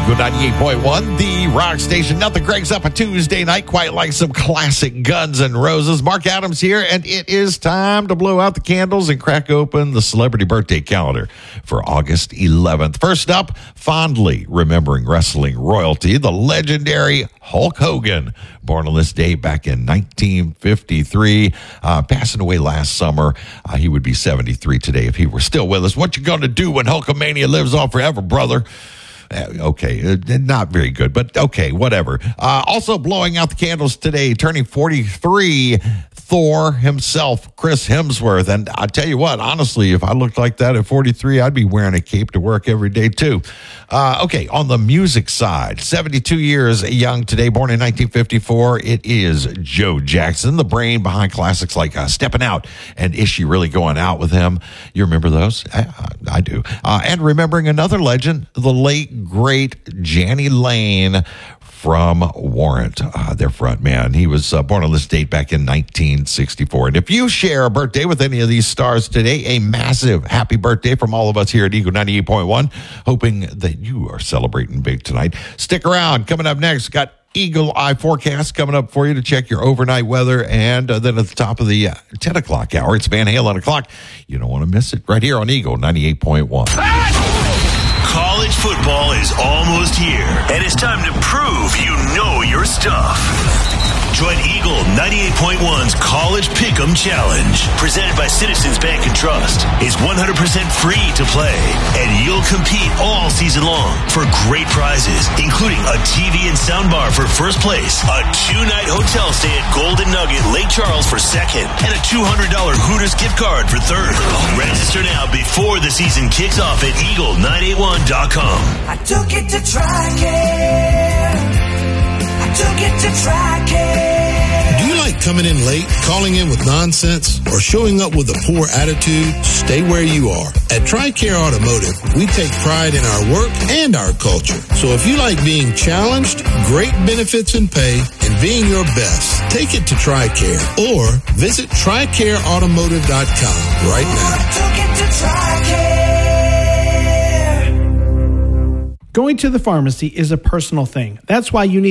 Eagle 98.1, the rock station. Nothing cranks up a Tuesday night quite like some classic Guns N' Roses. Mark Adams here, and it is time to blow out the candles and crack open the celebrity birthday calendar for August 11th. First up, fondly remembering wrestling royalty, the legendary Hulk Hogan, born on this day back in 1953, passing away last summer. He would be 73 today if he were still with us. What you gonna do when Hulkamania lives on forever, brother? Okay, not very good, but okay, whatever. Also blowing out the candles today, turning 43, Thor himself, Chris Hemsworth. And I tell you what, honestly, if I looked like that at 43, I'd be wearing a cape to work every day too. Okay, on the music side, 72 years young today, born in 1954, it is Joe Jackson, the brain behind classics like Steppin' Out and Is She Really Going Out With Him? You remember those? I do. And remembering another legend, the late great Jani Lane from Warrant, their front man. He was born on this date back in 1964. And if you share a birthday with any of these stars today, a massive happy birthday from all of us here at Eagle 98.1, hoping that you are celebrating big tonight. Stick around. Coming up next, got Eagle Eye Forecast coming up for you to check your overnight weather. And then at the top of the 10 o'clock hour, it's Van Halen o'clock. You don't want to miss it right here on Eagle 98.1. College football is almost here, and it's time to prove you know your stuff. Join Eagle 98.1's College Pick'em Challenge, presented by Citizens Bank and Trust. It's 100% free to play, and you'll compete all season long for great prizes, including a TV and soundbar for first place, a 2-night hotel stay at Golden Nugget Lake Charles for second, and a $200 Hooters gift card for third. Register now before the season kicks off at Eagle981.com. I took it to TRICARE. I took it to TRICARE. Do you like coming in late, calling in with nonsense, or showing up with a poor attitude? Stay where you are. At TRICARE Automotive, we take pride in our work and our culture. So if you like being challenged, great benefits and pay, and being your best, take it to TRICARE or visit TRICAREautomotive.com right now. I took it to TRICARE. Going to the pharmacy is a personal thing. That's why you need